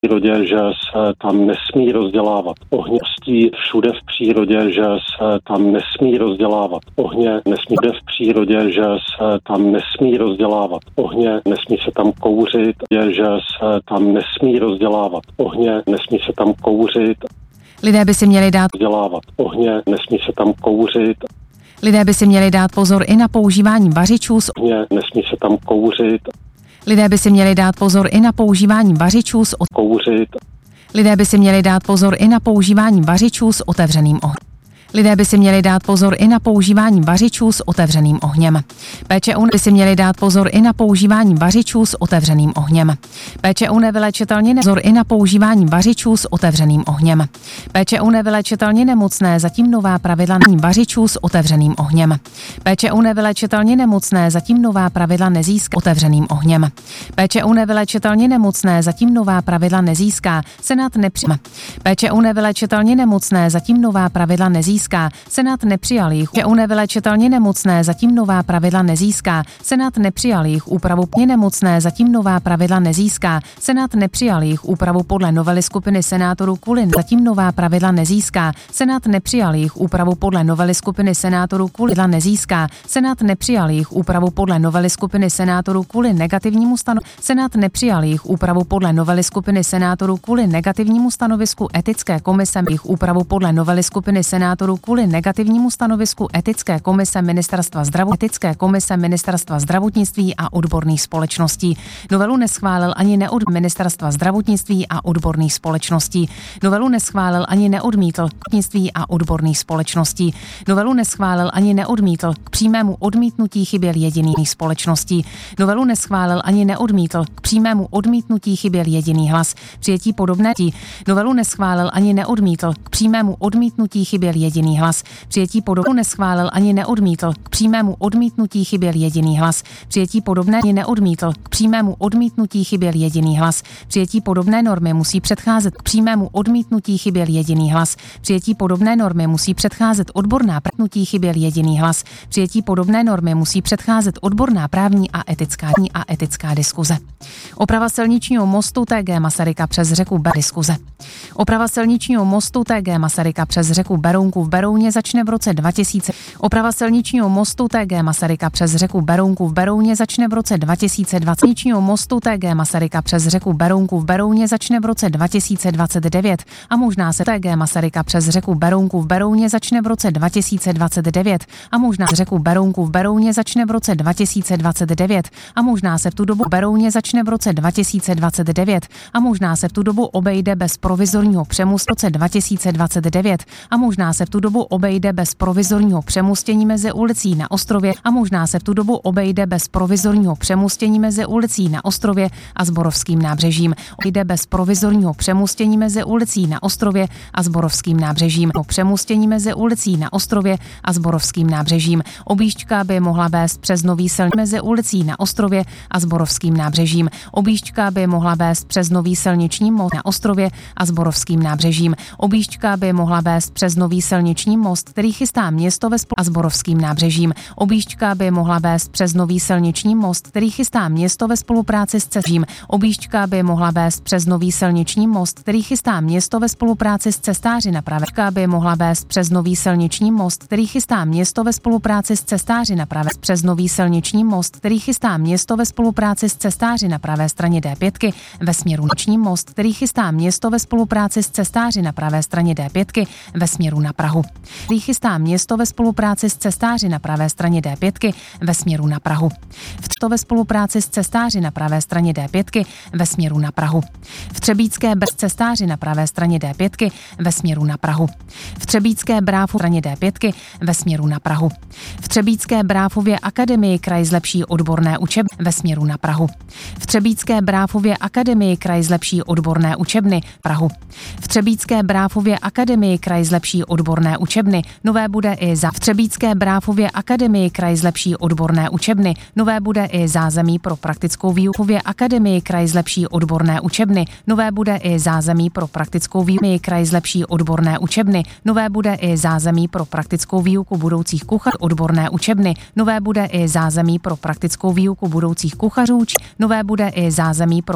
přírodě, že se tam nesmí rozdělávat ohně. Všude v přírodě, že se tam nesmí rozdělávat ohně. Nesmí v přírodě, že se tam nesmí rozdělávat ohně. Nesmí se tam kouřit, že se tam nesmí rozdělávat ohně. Nesmí se tam kouřit. Lidé by si měli dát Rozdělávat ohně. Nesmí se tam kouřit. Lidé by si měli dát pozor i na používání vařičů s Ohně. Nesmí se tam kouřit. Lidé by si měli dát pozor i na používání vařičů s Kouřit. Lidé by si měli dát pozor i na používání vařičů s otevřeným ohněm. Lidé by si měli dát pozor i na používání vařičů s otevřeným ohněm. Péče by si měli dát pozor i na používání vařičů s otevřeným ohněm. Péče nevylečitelně pozor i na používání vařičů s otevřeným ohněm. Péče nevylečitelně nemocné, zatím nová pravidla vařičů s otevřeným ohněm. Péče nevylečitelně nemocné, zatím nová pravidla nezíská otevřeným ohněm. Péče nevylečitelně nemocné, zatím nová pravidla nezíská. Senát nepřijme. Péče nevylečitelně nemocné, zatím nová pravidla nezíská. Senát nepřijal jich. Nevylečitelně nemocné, zatím nová pravidla nezíská. Senát nepřijal jich úpravu nemocné, zatím nová pravidla nezíská. Senát nepřijal jich úpravu podle novely skupiny senátorů kvůli zatím nová pravidla nezíská. Senát nepřijal jich úpravu podle novely skupiny senátorů kvůli nezíská. Senát nepřijal jich úpravu podle novely skupiny senátorů kvůli negativnímu stanovisku. Senát nepřijal jich úpravu podle novely skupiny senátorů kvůli negativnímu stanovisku etické komise. Jich úpravu podle novely skupiny senátorů kvůli negativnímu stanovisku etické komise Ministerstva zdravotnictví a odborných společností. Novelu neschválil ani Ministerstva zdravotnictví a odborných společností. Novelu neschválil ani neodmítl zdravotnictví a odborných společností. Novelu neschválil ani neodmítl. K přímému odmítnutí chyběl jediný společností. Novelu neschválil ani neodmítl. K přímému odmítnutí chyběl jediný hlas. Přijetí podobné novelu neschválil ani neodmítl. K přímému odmítnutí chyběl jediný hlas. Přijetí podobné neschválil ani neodmítl. K přímému odmítnutí chyběl jediný hlas. Přijetí podobné neodmítl. K přímému odmítnutí chyběl jediný hlas. Přijetí podobné normy musí předcházet k přímému odmítnutí chyběl jediný hlas. Přijetí podobné normy musí předcházet odborná právní chyběl jediný hlas. Přijetí podobné normy musí předcházet odborná právní a etická diskuze. Oprava silničního mostu TG Masaryka přes řeku diskuze. Oprava silničního mostu TG Masaryka přes řeku Berounku v Berouně začne v roce 2000. Oprava silničního mostu TG Masaryka přes řeku Berounku v Berouně začne v roce 2020. Silničního mostu TG Masaryka přes řeku Berounku v Berouně začne v roce 2029 a možná se TG Masaryka přes řeku Berounku v Berouně začne v roce 2029 a možná řeku Berounku v Berouně začne v roce 2029 a možná se v tu dobu Berouně začne v roce 2029 a možná se v tu dobu obejde bez provizorního přemostu v roce 2029 a možná se v tu dobu obejde bez provizorního přemostění mezi ulicí na Ostrově a možná se v tu dobu obejde bez provizorního přemostění mezi ulicí na Ostrově a Zborovským nábřežím. Obejde bez provizorního přemostění mezi ulicí na Ostrově a Zborovským nábřežím. Přemostění mezi ulicí na Ostrově a Zborovským nábřežím. Objížďka by mohla vést přes nový silniční mezi ulicí na Ostrově a Zborovským nábřežím. Objížďka by mohla vést přes nový silniční most na Ostrově a Zborovským nábřežím. Objížďka by mohla vést přes nový silniční most, který chystá město ve a Zborovským nábřežím. Objížďka by mohla vést přes nový silniční most, který chystá město ve spolupráci s cestářím. Objížďka by mohla vést přes nový silniční most, který chystá město ve spolupráci s cestáři na pravé. By mohla vést přes nový silniční most, který chystá město ve spolupráci s cestáři na pravé. Přes nový silniční most, který chystá město ve spolupráci s cestáři na pravé straně D5 ve směru noční most, který chystá město ve spolupráci s cestáři na pravé straně D5 ve směru na Prahu. Který chystá město ve spolupráci s cestáři na pravé straně D5 ve směru na Prahu. V ve spolupráci s cestáři na pravé straně D5 ve směru na Prahu. V Třebíčské bez cestáři na pravé straně D5 ve směru na Prahu. V Třebíčské Bráfu straně D5 ve směru na Prahu. V Třebíčské Bráfově akademii kraj zlepší odborné učebny ve směru na Prahu. V Třebíčské Bráfově akademii kraj zlepší odborné učebny Prahu. V Třebíčské Bráfově akademii kraj zlepší odborné učebny. Nové bude i za v Třebíčské Bráfově akademii kraj zlepší odborné učebny. Nové bude i zázemí pro praktickou výuku. V akademii kraj zlepší odborné učebny. Nové bude i zázemí pro praktickou výuku. Kraj zlepší odborné učebny. Nové bude i zázemí pro praktickou výuku budoucích kuchařů. Odborné učebny. Nové bude i zázemí pro praktickou výuku budoucích kuchařů. Nové bude i zázemí pro